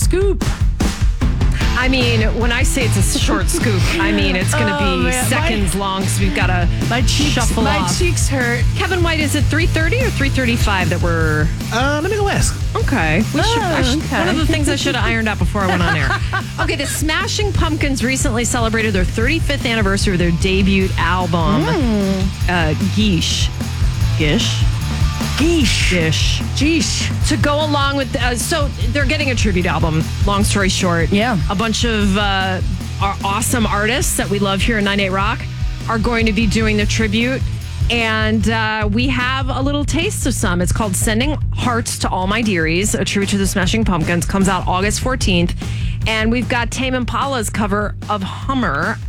scoop. I mean, when I say it's a short scoop, I mean it's going to be seconds long, so we've got to shuffle My off. cheeks hurt. Kevin White, is it 3:30 or 3:35 that we're... Let me go ask. Okay. Okay. One of the things I should have ironed out before I went on air. Okay, the Smashing Pumpkins recently celebrated their 35th anniversary of their debut album, Geesh. Gish? Geesh. Geesh. To go along with, so they're getting a tribute album, long story short. Yeah. A bunch of our awesome artists that we love here in 98 Rock are going to be doing the tribute. And we have a little taste of some. It's called Sending Hearts to All My Dearies, a tribute to the Smashing Pumpkins. Comes out August 14th. And we've got Tame Impala's cover of Hummer